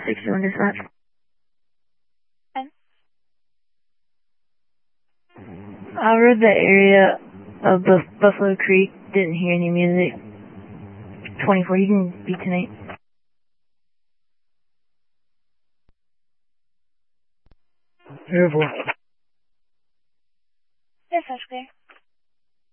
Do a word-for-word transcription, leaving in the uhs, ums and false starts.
sixty-one dispatch. And I rode that area of Buff- Buffalo Creek, didn't hear any music. twenty-four, you can be tonight. Beautiful. dispatch clear.